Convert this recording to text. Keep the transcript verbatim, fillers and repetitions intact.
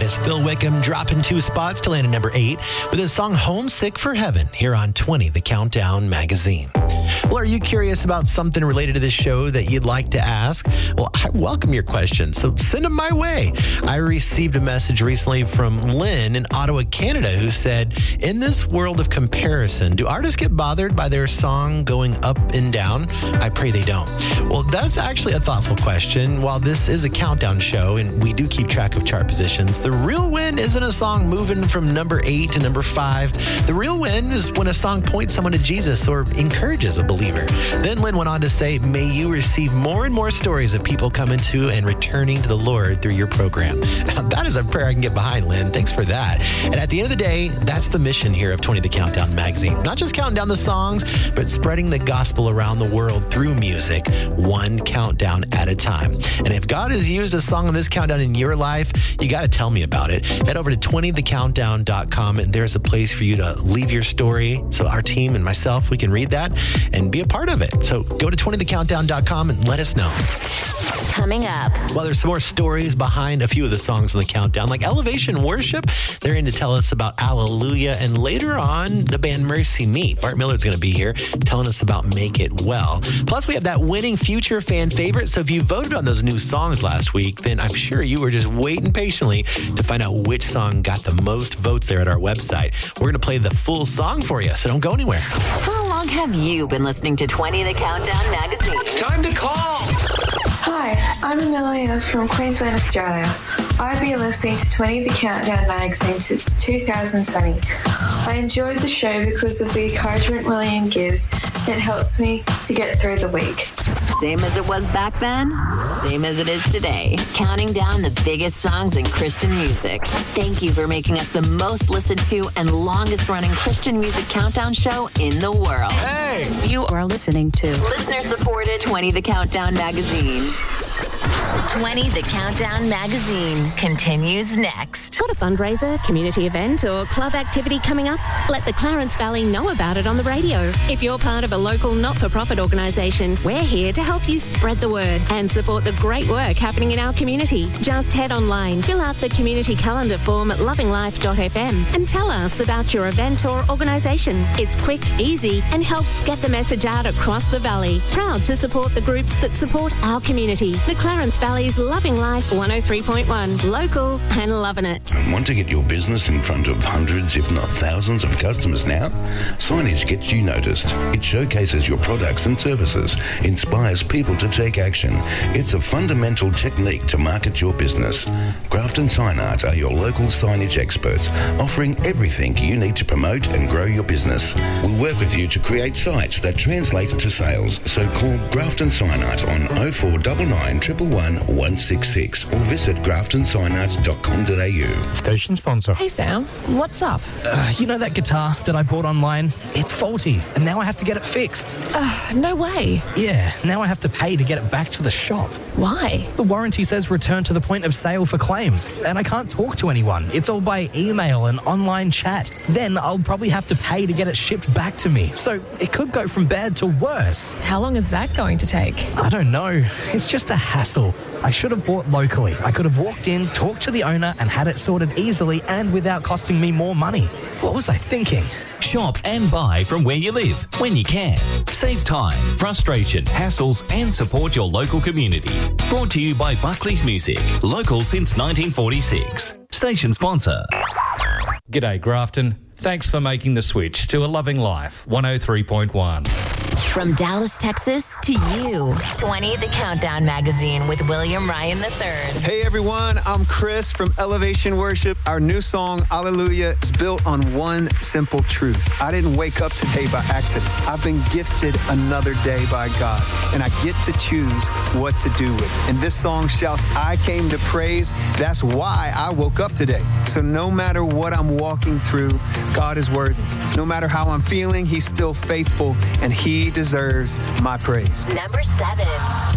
as Phil Wickham dropping two spots to land at number eight with his song Homesick for Heaven here on twenty, The Countdown Magazine. Well, are you curious about something related to this show that you'd like to ask? Well, I welcome your questions, so send them my way. I received a message recently from Lynn in Ottawa, Canada, who said, in this world of comparison, do artists get bothered by their song going up and down? I pray they don't. Well, that's actually a thoughtful question. While this is a countdown show and we do keep track of chart positions, the real win isn't a song moving from number eight to number five. The real win is when a song points someone to Jesus or encourages a believer. Then Lynn went on to say, may you receive more and more stories of people coming to and returning to the Lord through your program. Now, that is a prayer I can get behind, Lynn. Thanks for that. And at the end of the day, that's the mission here of twenty, The Countdown Magazine. Not just counting down the songs, but spreading the gospel around the world through music, one countdown at a time. And if God has used a song on this countdown in your life, you got to tell me about it. Head over to twenty the countdown dot com, and there's a place for you to leave your story so our team and myself, we can read that and be a part of it. So go to twenty the countdown dot com and let us know. Coming up. Well, there's some more stories behind a few of the songs in the countdown, like Elevation Worship. They're in to tell us about Alleluia. And later on, the band Mercy Meet. Bart Miller's going to be here telling us about Make It Well. Plus, we have that winning future fan favorite. So if you voted on those new songs last week, then I'm sure you were just waiting patiently to find out which song got the most votes there at our website. We're going to play the full song for you, so don't go anywhere. How long have you been listening to twenty The Countdown Magazine? Time to call! Hi, I'm Amelia from Queensland, Australia. I've been listening to twenty The Countdown Magazine since two thousand twenty. I enjoyed the show because of the encouragement William gives, and it helps me to get through the week. Same as it was back then, same as it is today. Counting down the biggest songs in Christian music. Thank you for making us the most listened to and longest running Christian music countdown show in the world. Hey! You are listening to listener supported twenty The Countdown Magazine. twenty The Countdown Magazine continues next. Got a fundraiser, community event, or club activity coming up? Let the Clarence Valley know about it on the radio. If you're part of a local not-for-profit organisation, we're here to help you spread the word and support the great work happening in our community. Just head online, fill out the community calendar form at loving life dot f m and tell us about your event or organisation. It's quick, easy, and helps get the message out across the valley. Proud to support the groups that support our community. The Clarence Valley's Loving Life one oh three point one. Local and loving it. Want to get your business in front of hundreds, if not thousands, of customers now? Signage gets you noticed. It showcases your products and services, inspires people to take action. It's a fundamental technique to market your business. Grafton Sign Art are your local signage experts, offering everything you need to promote and grow your business. We'll work with you to create sites that translate to sales. So call Grafton Sign Art on oh four nine nine, one one one, one six six or visit grafton sign art dot com dot a u. Station sponsor. Hey Sam, what's up? Uh, you know that guitar that I bought online? It's faulty, and now I have to get it fixed. Uh, no way. Yeah, now I have to pay to get it back to the shop. Why? The warranty says return to the point of sale for claims, and I can't talk to anyone. It's all by email and online chat. Then I'll probably have to pay to get it shipped back to me. So it could go from bad to worse. How long is that going to take? I don't know. It's just a hassle. I should have bought locally. I could have walked in, talked to the owner, and had it sorted easily and without costing me more money. What was I thinking? Shop and buy from where you live, when you can. Save time, frustration, hassles, and support your local community. Brought to you by Buckley's Music, local since nineteen forty-six. Station sponsor. G'day, Grafton. Thanks for making the switch to A Loving Life, one oh three point one. From Dallas, Texas to you. twenty The Countdown Magazine with William Ryan the third. Hey everyone, I'm Chris from Elevation Worship. Our new song, Alleluia, is built on one simple truth. I didn't wake up today by accident. I've been gifted another day by God, and I get to choose what to do with it. And this song shouts, I came to praise. That's why I woke up today. So no matter what I'm walking through, God is worthy. No matter how I'm feeling, He's still faithful, and He deserves my praise. Number seven.